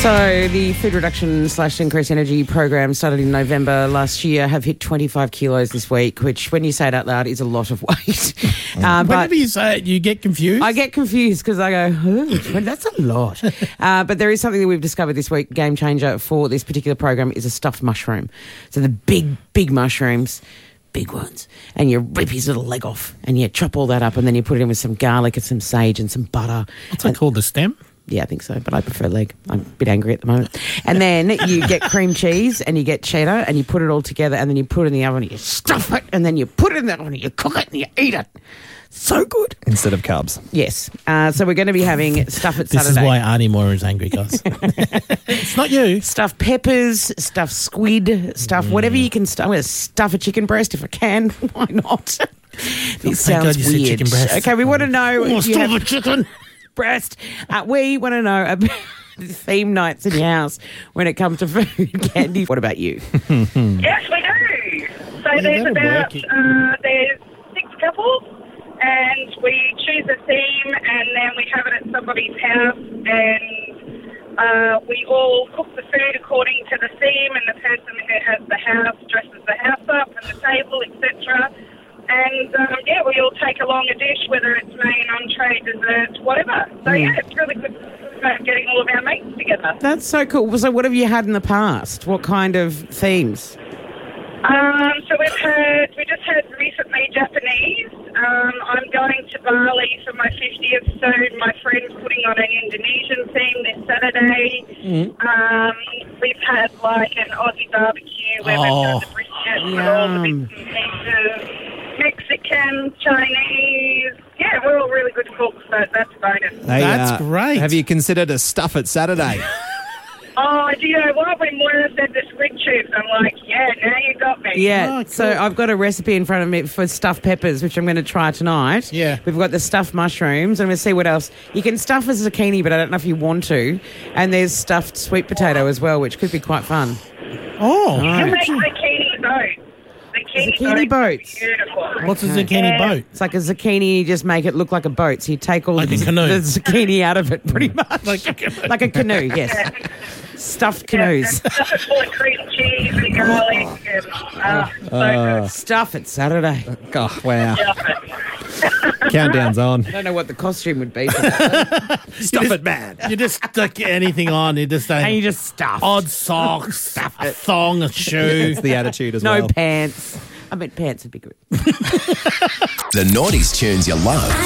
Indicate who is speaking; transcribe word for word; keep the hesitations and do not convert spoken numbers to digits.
Speaker 1: So the food reduction slash increased energy program started in November last year have hit twenty-five kilos this week, which when you say it out loud is a lot of weight. uh,
Speaker 2: Whenever
Speaker 1: but
Speaker 2: you say it, you get confused.
Speaker 1: I get confused because I go, oh, that's a lot. uh, but there is something that we've discovered this week, game changer for this particular program is a stuffed mushroom. So the big, big mushrooms, big ones, and you rip his little leg off and you chop all that up and then you put it in with some garlic and some sage and some butter.
Speaker 2: What's it called, the stem?
Speaker 1: Yeah, I think so, but I prefer leg. I'm a bit angry at the moment. And then you get cream cheese and you get cheddar and you put it all together and then you put it in the oven and you stuff it and then you put it in the oven and you cook it and you eat it. So good.
Speaker 3: Instead of carbs.
Speaker 1: Yes. Uh, so we're going to be having stuff at
Speaker 2: This
Speaker 1: Saturday.
Speaker 2: is why Arnie Moore is angry, guys. It's not you.
Speaker 1: Stuffed peppers, stuffed squid, stuff,
Speaker 2: Mm.
Speaker 1: whatever you can stuff. I'm going to stuff a chicken breast if I can. Why not? This
Speaker 2: thank God
Speaker 1: sounds
Speaker 2: you said
Speaker 1: weird.
Speaker 2: chicken breast.
Speaker 1: Okay, we want to know
Speaker 2: Oh,
Speaker 1: if you
Speaker 2: stuff
Speaker 1: have
Speaker 2: a chicken.
Speaker 1: breast. Uh, we want to know about the theme nights in your house when it comes to food. Candy, what about you?
Speaker 4: Yes, we do. So
Speaker 2: Yeah,
Speaker 4: there's
Speaker 2: that'll
Speaker 4: about
Speaker 2: work.
Speaker 4: uh, there's six couples, and we choose a theme, and then we have it at somebody's house, and uh, we all cook the food according to the theme, and the person who has the house dresses the house up and the table, et cetera. And um, yeah, we all take along a dish, whether it's main, entree, dessert, whatever. So
Speaker 1: Mm.
Speaker 4: yeah, it's really good about getting all of our mates together.
Speaker 1: That's so cool. So what have you had in the past? What kind of themes?
Speaker 4: Um, so we've had, we just had recently Japanese. Um, I'm going to Bali for my fiftieth, so my friend's putting on an Indonesian theme this Saturday.
Speaker 1: Mm.
Speaker 4: Um, we've had like an Aussie barbecue where
Speaker 2: Oh,
Speaker 4: we've done the brisket with all the
Speaker 1: yum.
Speaker 4: bits and pieces. Mexican, Chinese. Yeah, we're all really good cooks, so that's a bonus.
Speaker 3: Hey,
Speaker 2: That's great.
Speaker 3: Have you considered a stuff it Saturday?
Speaker 4: Oh, do you know what? When Moira said the squid tubes, I'm like, yeah, now you got me.
Speaker 1: Yeah,
Speaker 2: Oh,
Speaker 1: so
Speaker 2: cool.
Speaker 1: I've got a recipe in front of me for stuffed peppers, which I'm going to try tonight.
Speaker 2: Yeah.
Speaker 1: We've got the stuffed mushrooms. I'm going to see what else. You can stuff a zucchini, but I don't know if you want to. And there's stuffed sweet potato as well, which could be quite fun.
Speaker 2: Oh,
Speaker 4: You
Speaker 2: how
Speaker 4: can
Speaker 2: would
Speaker 4: make
Speaker 2: you-
Speaker 4: zucchini boats. Zucchini,
Speaker 1: Zucchini
Speaker 4: boats.
Speaker 1: boats.
Speaker 4: Beautiful.
Speaker 2: what's a zucchini
Speaker 4: Yeah.
Speaker 2: boat?
Speaker 1: It's like a zucchini, you just make it look like a boat. So you take all
Speaker 2: Like
Speaker 1: the,
Speaker 2: a canoe.
Speaker 1: the zucchini out of it, pretty much.
Speaker 2: Like a canoe.
Speaker 1: Like a canoe, yes. Stuffed canoes.
Speaker 4: And stuff it full of cream cheese and garlic. And, uh, so good.
Speaker 1: Stuff it Saturday.
Speaker 3: Oh, wow.
Speaker 4: Stuff it.
Speaker 3: Countdown's on.
Speaker 1: I don't know what the costume would be. For that.
Speaker 3: Stuff it, man.
Speaker 2: You just stick anything on. You just
Speaker 1: And you
Speaker 2: say
Speaker 1: just stuff.
Speaker 2: odd socks, a thong, a shoe.
Speaker 3: It's the attitude as
Speaker 1: No
Speaker 3: well.
Speaker 1: pants. I meant pants would be good.
Speaker 5: The noughties tunes you love.